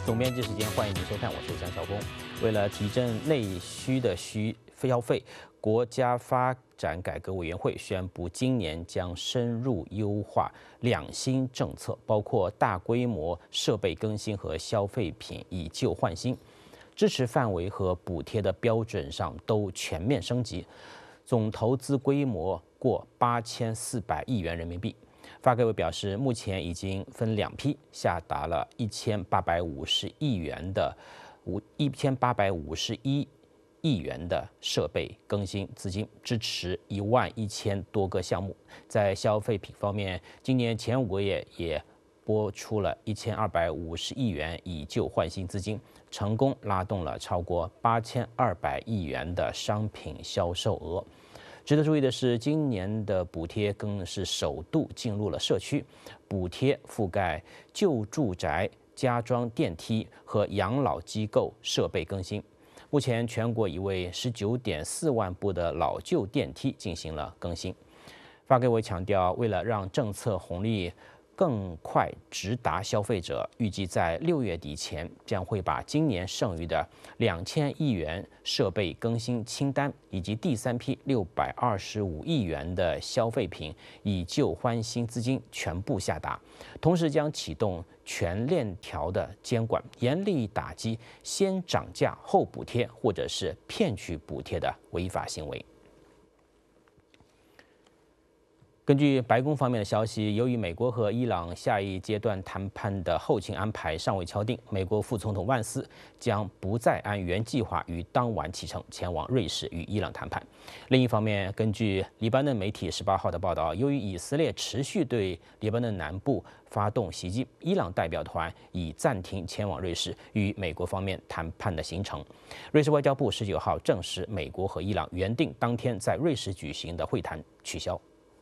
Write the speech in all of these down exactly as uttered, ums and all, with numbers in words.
总编辑时间，欢迎您收看，我是江晓峰。为了提振内需的需消费，国家发展改革委员会宣布，今年将深入优化两新政策，包括大规模设备更新和消费品以旧换新，支持范围和补贴的标准上都全面升级，总投资规模过八千四百亿元人民币。发改委表示，目前已经分两批下达了一千八百五十亿元的五一千八百五十一亿元的设备更新资金，支持一万一千多个项目。在消费品方面，今年前五个月也拨出了一千二百五十亿元以旧换新资金，成功拉动了超过八千二百亿元的商品销售额。值得注意的是，今年的补贴更是首度进入了社区，补贴覆盖旧住宅、加装电梯和养老机构设备更新。目前，全国已为十九点四万部的老旧电梯进行了更新。发改委强调，为了让政策红利更快直达消费者，预计在六月底前将会把今年剩余的两千亿元设备更新清单以及第三批六百二十五亿元的消费品以旧换新资金全部下达，同时将启动全链条的监管，严厉打击先涨价后补贴或者是骗取补贴的违法行为。根据白宫方面的消息，由于美国和伊朗下一阶段谈判的后勤安排尚未敲定，美国副总统万斯将不再按原计划于当晚启程前往瑞士与伊朗谈判。另一方面，根据黎巴嫩媒体十八号的报道，由于以色列持续对黎巴嫩南部发动袭击，伊朗代表团已暂停前往瑞士与美国方面谈判的行程。瑞士外交部十九号证实，美国和伊朗原定当天在瑞士举行的会谈取消。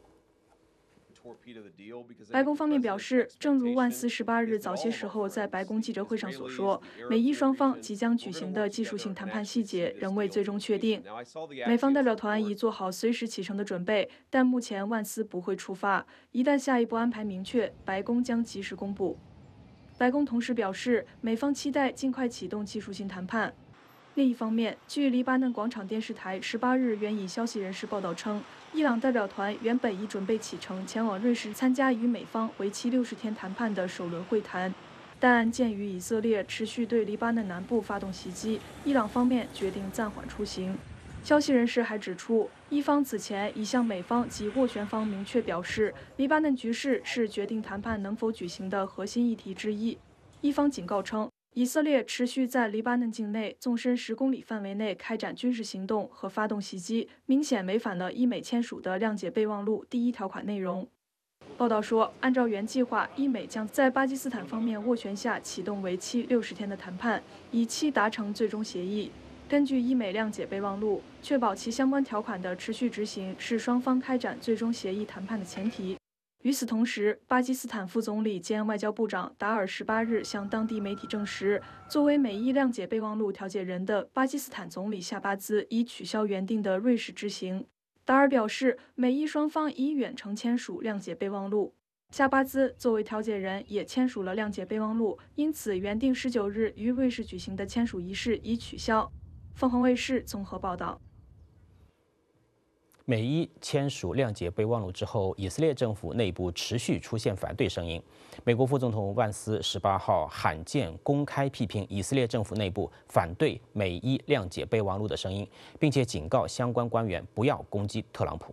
白宫方面表示，正如万斯十八日早些时候在白宫记者会上所说，美伊双方即将举行的技术性谈判细节仍未最终确定。美方代表团已做好随时启程的准备，但目前万斯不会出发。一旦下一步安排明确，白宫将及时公布。白宫同时表示，美方期待尽快启动技术性谈判。另一方面，据黎巴嫩广场电视台十八日援引消息人士报道称，伊朗代表团原本已准备启程前往瑞士参加与美方为期六十天谈判的首轮会谈，但鉴于以色列持续对黎巴嫩南部发动袭击，伊朗方面决定暂缓出行。消息人士还指出，伊方此前已向美方及斡旋方明确表示，黎巴嫩局势是决定谈判能否举行的核心议题之一。伊方警告称，以色列持续在黎巴嫩境内纵深十公里范围内开展军事行动和发动袭击，明显违反了伊美签署的谅解备忘录第一条款内容。报道说，按照原计划，伊美将在巴基斯坦方面斡旋下启动为期六十天的谈判，以期达成最终协议。根据伊美谅解备忘录，确保其相关条款的持续执行是双方开展最终协议谈判的前提。与此同时，巴基斯坦副总理兼外交部长达尔十八日向当地媒体证实，作为美伊谅解备忘录调解人的巴基斯坦总理夏巴兹已取消原定的瑞士之行。达尔表示，美伊双方已远程签署谅解备忘录，夏巴兹作为调解人也签署了谅解备忘录，因此原定十九日于瑞士举行的签署仪式已取消。凤凰卫视综合报道。 美伊签署谅解备忘录之后，以色列政府内部持续出现反对声音。美国副总统万斯十八号罕见公开批评以色列政府内部反对美伊谅解备忘录的声音，并且警告相关官员不要攻击特朗普。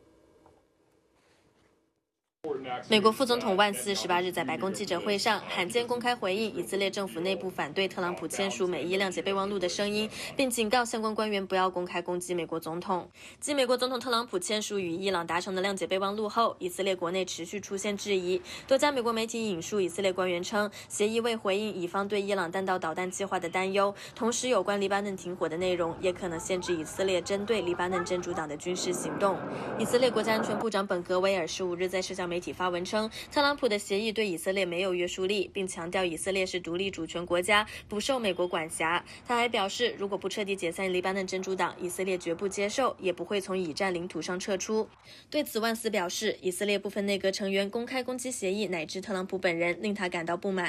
美国副总统万斯十八日在白宫记者会上罕见公开回应以色列政府内部反对特朗普签署美伊谅解备忘录的声音，并警告相关官员不要公开攻击美国总统。继美国总统特朗普签署与伊朗达成的谅解备忘录后，以色列国内持续出现质疑。多家美国媒体引述以色列官员称，协议未回应以方对伊朗弹道导弹计划的担忧，同时有关黎巴嫩停火的内容也可能限制以色列针对黎巴嫩真主党的军事行动。以色列国家安全部长本格维尔十五日在社交媒体发文称，特朗普的协议对以色列没有约束力，并强调以色列是独立主权国家，不受美国管辖。他还表示，如果不彻底解散黎巴嫩真主党，以色列绝不接受，也不会从已占领土上撤出。对此，万斯表示，以色列部分内阁成员公开攻击协议乃至特朗普本人，令他感到不满。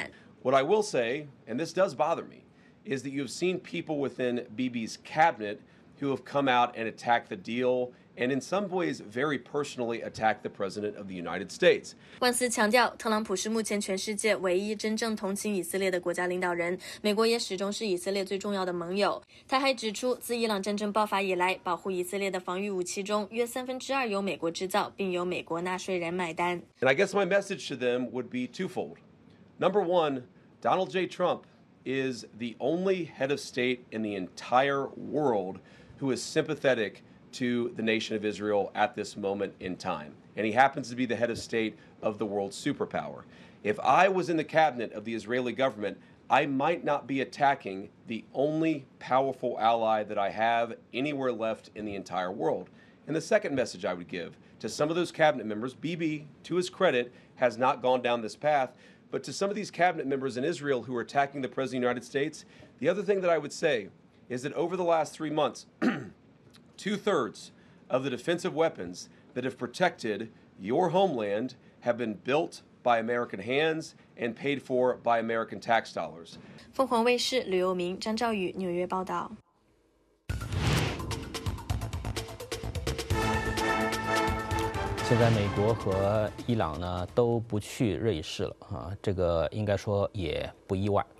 What I will say, and this does bother me, is that you have seen people within Bibi's cabinet who have come out and attacked the deal, and in some ways very personally attacked the President of the United States. 万斯强调，特朗普是目前全世界唯一真正同情以色列的国家领导人，美国也始终是以色列最重要的盟友。他还指出，自伊朗战争爆发以来，保护以色列的防御武器中约三分之二由美国制造，并由美国纳税人买单。 And I guess my message to them would be twofold. Number one, Donald J. Trump is the only head of state in the entire world who is sympathetic to the nation of Israel at this moment in time. And he happens to be the head of state of the world's superpower. If I was in the cabinet of the Israeli government, I might not be attacking the only powerful ally that I have anywhere left in the entire world. And the second message I would give to some of those cabinet members, Bibi, to his credit, has not gone down this path, but to some of these cabinet members in Israel who are attacking the President of the United States, the other thing that I would say is that over the last three months, two-thirds of the defensive weapons that have protected your homeland have been built by American hands and paid for by American tax dollars. 凤凰卫视吕佑明、张兆宇纽约报道。 现在美国和伊朗呢都不去瑞士了啊，这个应该说也不意外。